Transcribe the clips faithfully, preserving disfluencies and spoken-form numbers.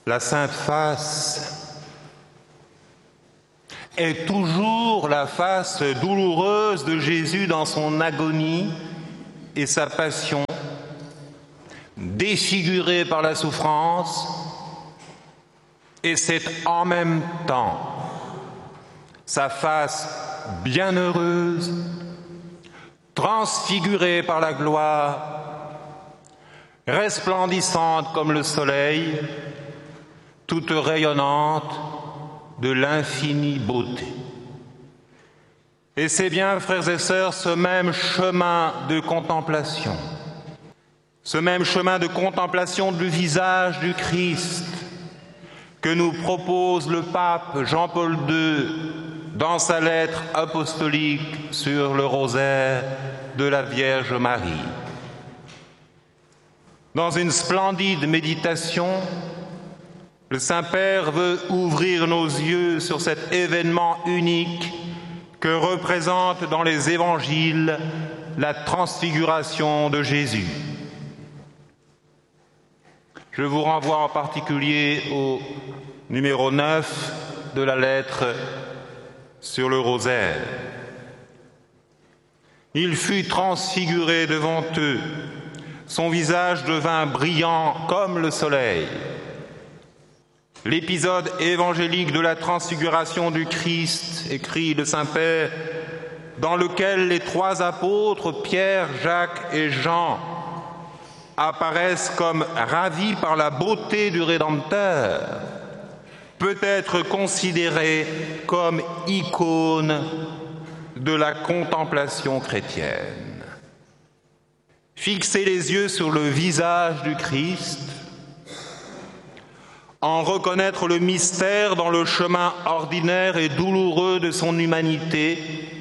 La Sainte Face est toujours la face douloureuse de Jésus dans son agonie et sa passion, défigurée par la souffrance, et c'est en même temps sa face bienheureuse, transfigurée par la gloire, resplendissante comme le soleil, toute rayonnante de l'infinie beauté. Et c'est bien, frères et sœurs, ce même chemin de contemplation, ce même chemin de contemplation du visage du Christ que nous propose le pape Jean-Paul deux dans sa lettre apostolique sur le rosaire de la Vierge Marie. Dans une splendide méditation, le Saint-Père veut ouvrir nos yeux sur cet événement unique que représente dans les évangiles la transfiguration de Jésus. Je vous renvoie en particulier au numéro neuf de la lettre sur le rosaire. Il fut transfiguré devant eux, son visage devint brillant comme le soleil. L'épisode évangélique de la transfiguration du Christ, écrit le Saint-Père, dans lequel les trois apôtres, Pierre, Jacques et Jean, apparaissent comme ravis par la beauté du Rédempteur, peut être considéré comme icône de la contemplation chrétienne. Fixer les yeux sur le visage du Christ, en reconnaître le mystère dans le chemin ordinaire et douloureux de son humanité,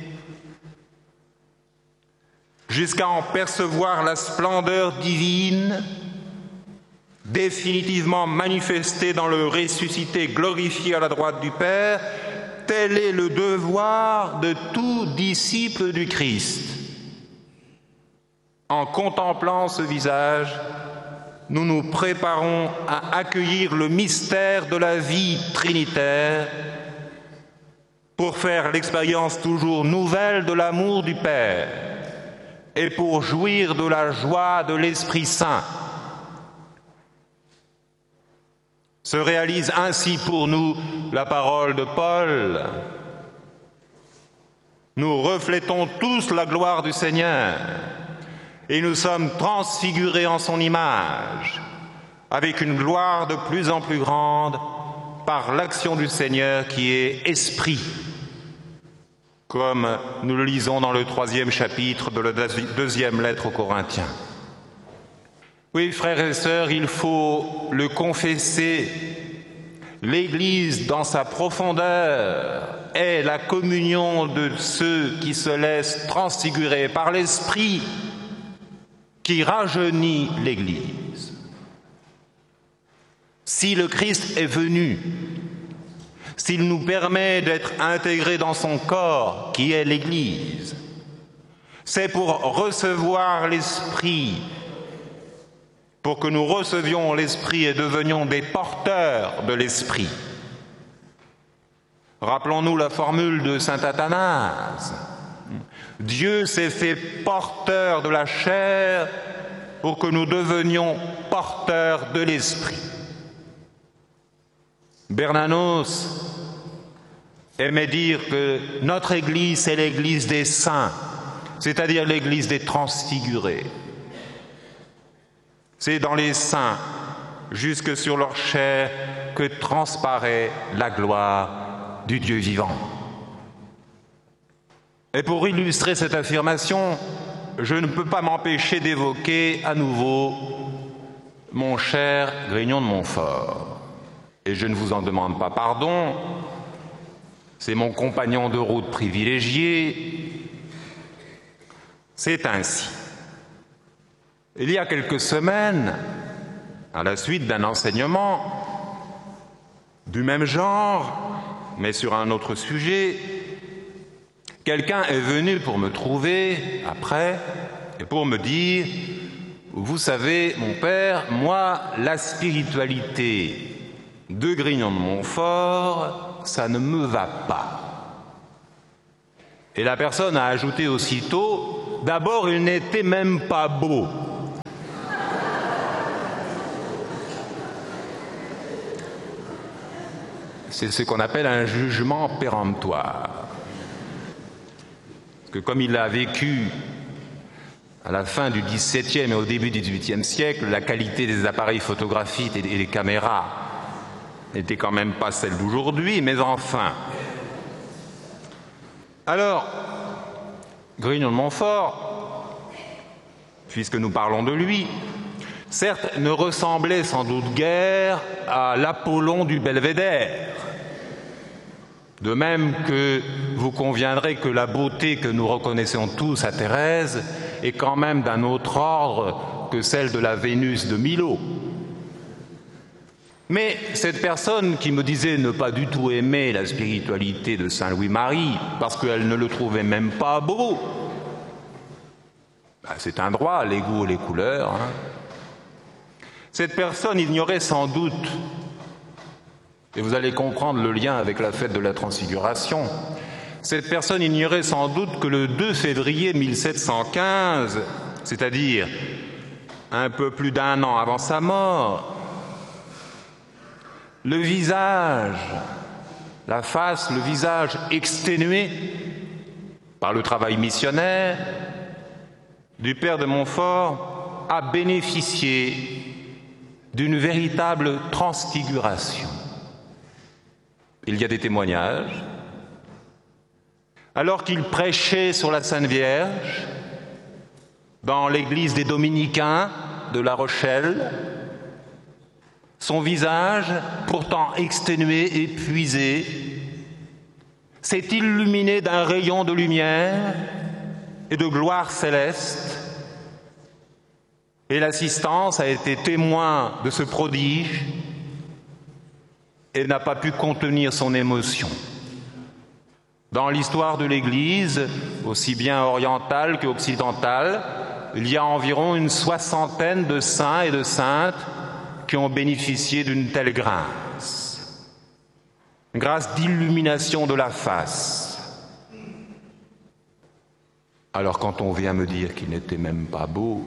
jusqu'à en percevoir la splendeur divine, définitivement manifestée dans le ressuscité glorifié à la droite du Père, tel est le devoir de tout disciple du Christ. En contemplant ce visage, nous nous préparons à accueillir le mystère de la vie trinitaire pour faire l'expérience toujours nouvelle de l'amour du Père et pour jouir de la joie de l'Esprit Saint. Se réalise ainsi pour nous la parole de Paul. Nous reflétons tous la gloire du Seigneur et nous sommes transfigurés en son image, avec une gloire de plus en plus grande par l'action du Seigneur qui est esprit, comme nous le lisons dans le troisième chapitre de la deuxième lettre aux Corinthiens. Oui, frères et sœurs, il faut le confesser, l'Église dans sa profondeur est la communion de ceux qui se laissent transfigurer par l'Esprit qui rajeunit l'Église. Si le Christ est venu, s'il nous permet d'être intégrés dans son corps, qui est l'Église, c'est pour recevoir l'Esprit, pour que nous recevions l'Esprit et devenions des porteurs de l'Esprit. Rappelons-nous la formule de saint Athanase. Dieu s'est fait porteur de la chair pour que nous devenions porteurs de l'Esprit. Bernanos aimait dire que notre Église, c'est l'Église des saints, c'est-à-dire l'Église des transfigurés. C'est dans les saints, jusque sur leur chair, que transparaît la gloire du Dieu vivant. Et pour illustrer cette affirmation, je ne peux pas m'empêcher d'évoquer à nouveau mon cher Grignon de Montfort. Et je ne vous en demande pas pardon, c'est mon compagnon de route privilégié. C'est ainsi. Il y a quelques semaines, à la suite d'un enseignement du même genre, mais sur un autre sujet, quelqu'un est venu pour me trouver après et pour me dire « Vous savez, mon père, moi, la spiritualité, de Grignon de Montfort, ça ne me va pas. Et la personne a ajouté aussitôt, d'abord, il n'était même pas beau. C'est ce qu'on appelle un jugement péremptoire. Parce que comme il a vécu à la fin du dix-septième et au début du dix-huitième siècle, la qualité des appareils photographiques et des caméras n'était quand même pas celle d'aujourd'hui, mais enfin. Alors, Grignon de Montfort, puisque nous parlons de lui, certes ne ressemblait sans doute guère à l'Apollon du Belvédère. De même que vous conviendrez que la beauté que nous reconnaissons tous à Thérèse est quand même d'un autre ordre que celle de la Vénus de Milo. Mais cette personne qui me disait ne pas du tout aimer la spiritualité de Saint Louis-Marie parce qu'elle ne le trouvait même pas beau, ben c'est un droit, les goûts et les couleurs. Hein. Cette personne ignorait sans doute, et vous allez comprendre le lien avec la fête de la Transfiguration, cette personne ignorait sans doute que le deux février mille sept cent quinze, c'est-à-dire un peu plus d'un an avant sa mort, le visage, la face, le visage exténué par le travail missionnaire du père de Montfort a bénéficié d'une véritable transfiguration. Il y a des témoignages. Alors qu'il prêchait sur la Sainte Vierge dans l'église des Dominicains de La Rochelle, son visage, pourtant exténué, épuisé, s'est illuminé d'un rayon de lumière et de gloire céleste. Et l'assistance a été témoin de ce prodige et n'a pas pu contenir son émotion. Dans l'histoire de l'Église, aussi bien orientale qu'occidentale, il y a environ une soixantaine de saints et de saintes qui ont bénéficié d'une telle grâce. Une grâce d'illumination de la face. Alors quand on vient me dire qu'il n'était même pas beau,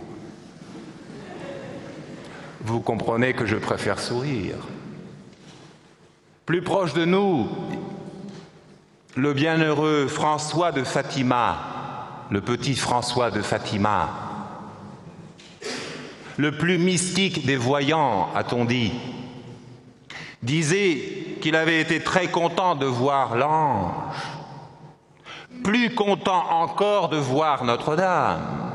vous comprenez que je préfère sourire. Plus proche de nous, le bienheureux François de Fatima, le petit François de Fatima, le plus mystique des voyants, a-t-on dit, disait qu'il avait été très content de voir l'ange, plus content encore de voir Notre-Dame.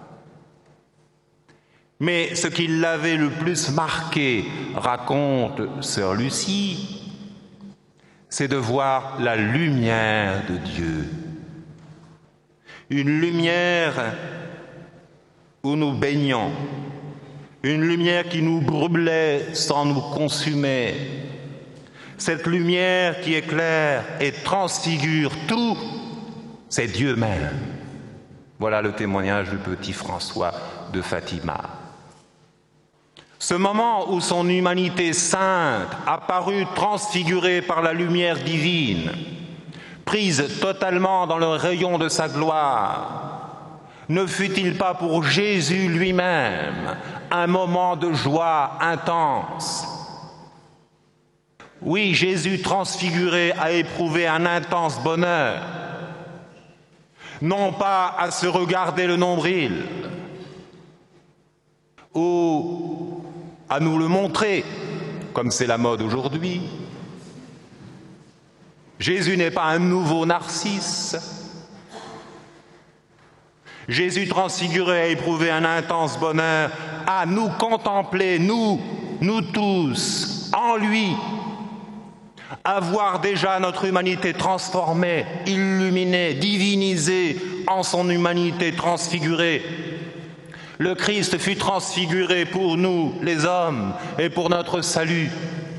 Mais ce qui l'avait le plus marqué, raconte sœur Lucie, c'est de voir la lumière de Dieu. Une lumière où nous baignons, une lumière qui nous brûlait sans nous consumer. Cette lumière qui éclaire et transfigure tout, c'est Dieu même. Voilà le témoignage du petit François de Fatima. Ce moment où son humanité sainte apparut transfigurée par la lumière divine, prise totalement dans le rayon de sa gloire, ne fut-il pas pour Jésus lui-même un moment de joie intense? Oui, Jésus transfiguré a éprouvé un intense bonheur, non pas à se regarder le nombril, ou à nous le montrer, comme c'est la mode aujourd'hui. Jésus n'est pas un nouveau Narcisse. Jésus transfiguré a éprouvé un intense bonheur à nous contempler, nous, nous tous, en lui, à voir déjà notre humanité transformée, illuminée, divinisée en son humanité transfigurée. Le Christ fut transfiguré pour nous, les hommes, et pour notre salut.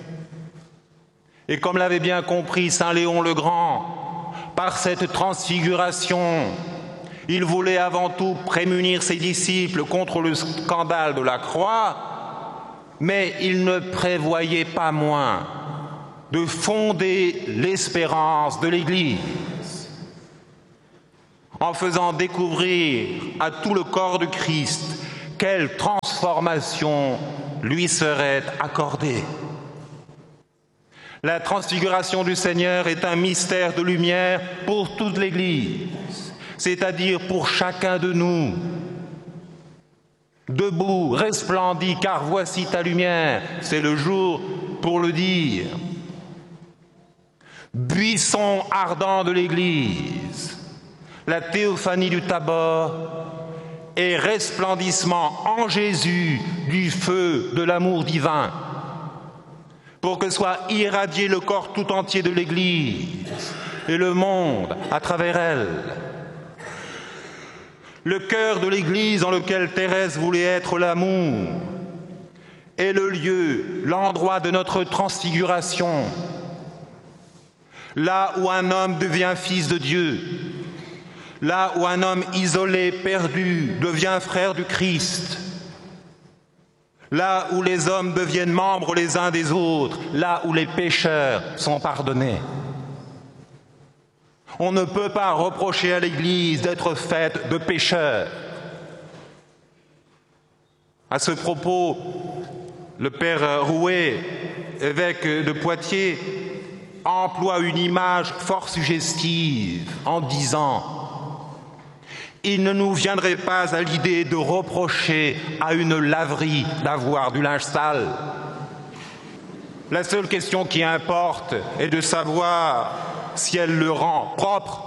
Et comme l'avait bien compris saint Léon le Grand, par cette transfiguration, il voulait avant tout prémunir ses disciples contre le scandale de la croix, mais il ne prévoyait pas moins de fonder l'espérance de l'Église, en faisant découvrir à tout le corps du Christ quelle transformation lui serait accordée. La transfiguration du Seigneur est un mystère de lumière pour toute l'Église, c'est-à-dire pour chacun de nous. Debout, resplendis, car voici ta lumière, c'est le jour pour le dire. Buisson ardent de l'Église, la théophanie du Tabor et resplendissement en Jésus du feu de l'amour divin, pour que soit irradié le corps tout entier de l'Église et le monde à travers elle. Le cœur de l'Église dans lequel Thérèse voulait être l'amour est le lieu, l'endroit de notre transfiguration, là où un homme devient fils de Dieu, là où un homme isolé, perdu, devient frère du Christ, là où les hommes deviennent membres les uns des autres, là où les pécheurs sont pardonnés. On ne peut pas reprocher à l'Église d'être faite de pécheurs. À ce propos, le père Rouet, évêque de Poitiers, emploie une image fort suggestive en disant « Il ne nous viendrait pas à l'idée de reprocher à une laverie d'avoir du linge sale. La seule question qui importe est de savoir si elle le rend propre.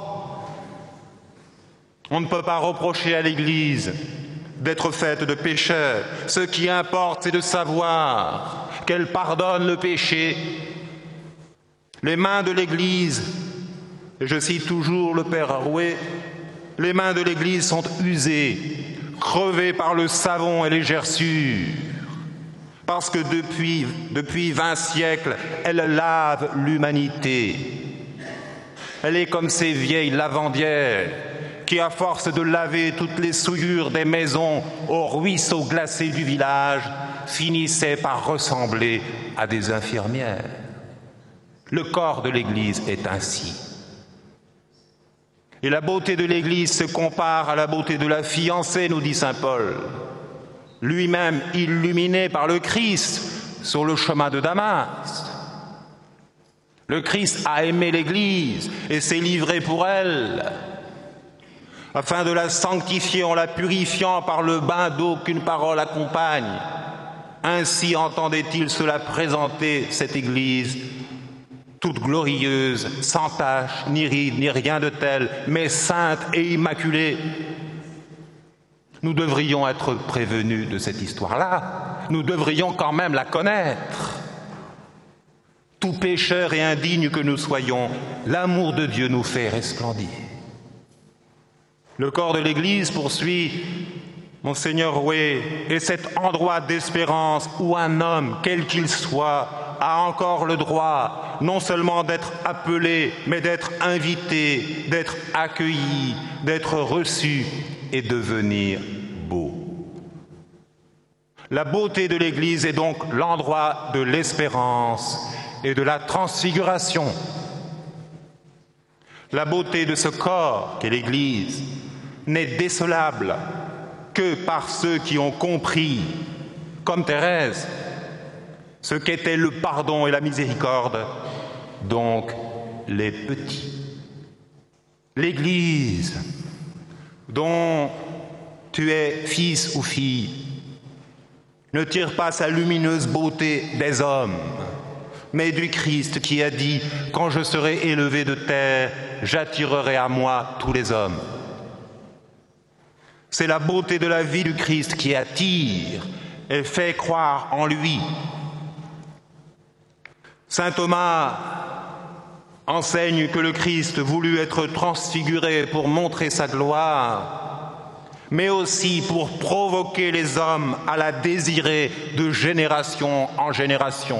On ne peut pas reprocher à l'Église d'être faite de pécheurs. Ce qui importe, c'est de savoir qu'elle pardonne le péché. Les mains de l'Église, et je cite toujours le père Rouet, les mains de l'Église sont usées, crevées par le savon et les gerçures, parce que depuis, depuis vingt siècles, elle lave l'humanité. Elle est comme ces vieilles lavandières qui, à force de laver toutes les souillures des maisons aux ruisseaux glacés du village, finissaient par ressembler à des infirmières. Le corps de l'Église est ainsi. Et la beauté de l'Église se compare à la beauté de la fiancée, nous dit saint Paul, lui-même illuminé par le Christ sur le chemin de Damas. Le Christ a aimé l'Église et s'est livré pour elle, afin de la sanctifier en la purifiant par le bain d'eau qu'une parole accompagne. Ainsi entendait-il se la présenter, cette Église, toute glorieuse, sans tache, ni ride, ni rien de tel, mais sainte et immaculée. Nous devrions être prévenus de cette histoire-là. Nous devrions quand même la connaître. Tout pécheur et indigne que nous soyons, l'amour de Dieu nous fait resplendir. Le corps de l'Église, poursuit Monseigneur Rouet, est cet endroit d'espérance où un homme, quel qu'il soit, a encore le droit non seulement d'être appelé, mais d'être invité, d'être accueilli, d'être reçu et devenir beau. La beauté de l'Église est donc l'endroit de l'espérance et de la transfiguration. La beauté de ce corps qu'est l'Église n'est décelable que par ceux qui ont compris, comme Thérèse, ce qu'était le pardon et la miséricorde, donc les petits. L'Église, dont tu es fils ou fille, ne tire pas sa lumineuse beauté des hommes, mais du Christ qui a dit « Quand je serai élevé de terre, j'attirerai à moi tous les hommes ». C'est la beauté de la vie du Christ qui attire et fait croire en lui. Saint Thomas enseigne que le Christ voulut être transfiguré pour montrer sa gloire, mais aussi pour provoquer les hommes à la désirer de génération en génération.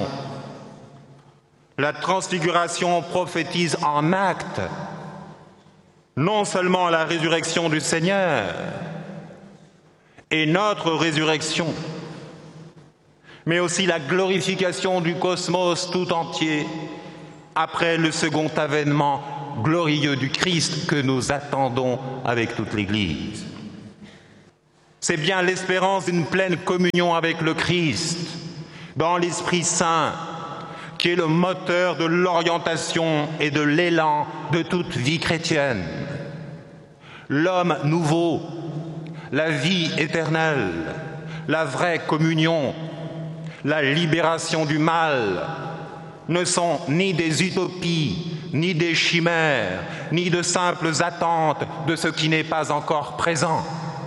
La transfiguration prophétise en acte non seulement la résurrection du Seigneur et notre résurrection, mais aussi la glorification du cosmos tout entier après le second avènement glorieux du Christ que nous attendons avec toute l'Église. C'est bien l'espérance d'une pleine communion avec le Christ, dans l'Esprit Saint, qui est le moteur de l'orientation et de l'élan de toute vie chrétienne. L'homme nouveau, la vie éternelle, la vraie communion, la libération du mal ne sont ni des utopies, ni des chimères, ni de simples attentes de ce qui n'est pas encore présent.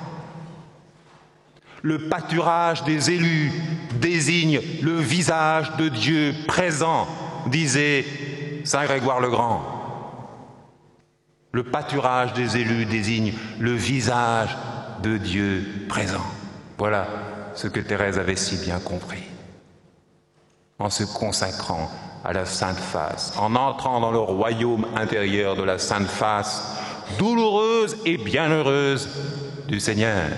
Le pâturage des élus désigne le visage de Dieu présent, disait saint Grégoire le Grand. Le pâturage des élus désigne le visage de Dieu présent. Voilà ce que Thérèse avait si bien compris. En se consacrant à la Sainte Face, en entrant dans le royaume intérieur de la Sainte Face, douloureuse et bienheureuse du Seigneur.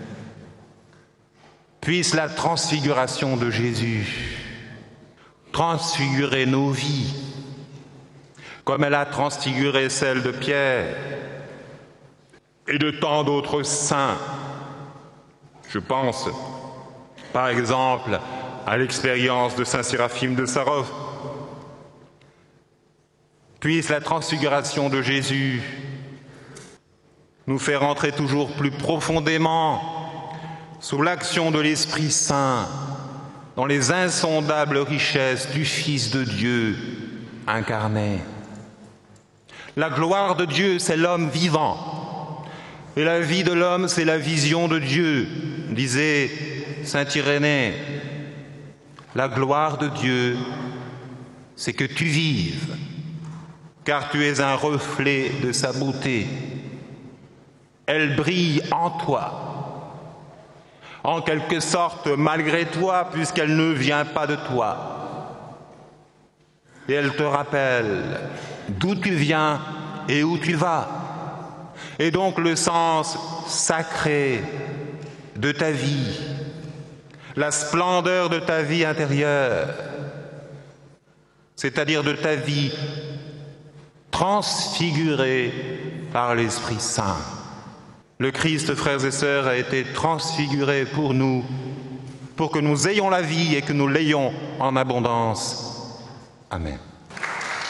Puisse la transfiguration de Jésus transfigurer nos vies, comme elle a transfiguré celle de Pierre et de tant d'autres saints. Je pense, par exemple, à l'expérience de saint Séraphime de Sarov. Puisse la transfiguration de Jésus nous faire entrer toujours plus profondément sous l'action de l'Esprit Saint, dans les insondables richesses du Fils de Dieu incarné. La gloire de Dieu, c'est l'homme vivant. Et la vie de l'homme, c'est la vision de Dieu, disait saint Irénée. La gloire de Dieu, c'est que tu vives, car tu es un reflet de sa beauté. Elle brille en toi, en quelque sorte malgré toi, puisqu'elle ne vient pas de toi. Et elle te rappelle d'où tu viens et où tu vas. Et donc le sens sacré de ta vie, la splendeur de ta vie intérieure, c'est-à-dire de ta vie transfigurée par l'Esprit Saint. Le Christ, frères et sœurs, a été transfiguré pour nous, pour que nous ayons la vie et que nous l'ayons en abondance. Amen.